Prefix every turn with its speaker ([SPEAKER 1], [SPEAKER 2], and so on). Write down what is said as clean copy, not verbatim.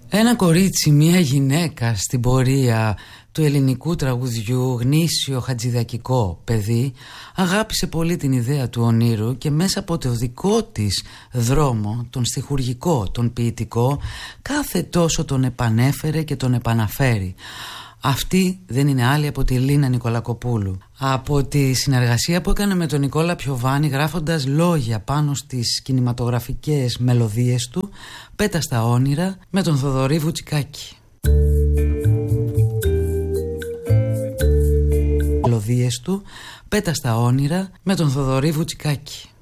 [SPEAKER 1] Ένα κορίτσι, μια γυναίκα στην πορεία του ελληνικού τραγουδιού, γνήσιο χατζηδακικό παιδί, αγάπησε πολύ την ιδέα του ονείρου και μέσα από το δικό της δρόμο, τον στιχουργικό, τον ποιητικό, κάθε τόσο τον επανέφερε και τον επαναφέρει. Αυτή δεν είναι άλλη από τη Λίνα Νικολακοπούλου. Από τη συνεργασία που έκανε με τον Νικόλα Πιοβάνη, γράφοντας λόγια πάνω στις κινηματογραφικές μελωδίες του, «Πέτα στα όνειρα» με τον Θοδωρή Βουτσικάκη. Μελωδίες του, «Πέτα στα όνειρα» με τον Θοδωρή Βουτσικάκη.